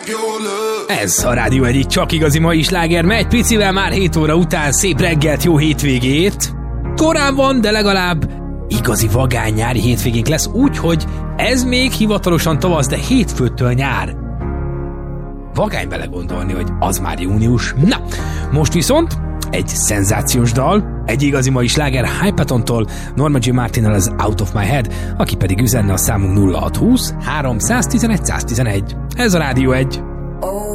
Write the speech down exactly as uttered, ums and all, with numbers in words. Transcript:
Ez a Rádió egyik csak igazi mai sláger, megy picivel már hét óra után, szép reggelt, jó hétvégét. Korán van, de legalább igazi vagány nyári hétvégénk lesz, úgyhogy ez még hivatalosan tavasz, de hétfőtől nyár. Vagány belegondolni, hogy az már június. Na, most viszont egy szenzációs dal, egy igazi mai sláger Hypatontól, Norma J. Martinnel az Out of My Head, aki pedig üzenne a számunk nulla hat húsz három egy egy egy egy. Ez a Rádió egy.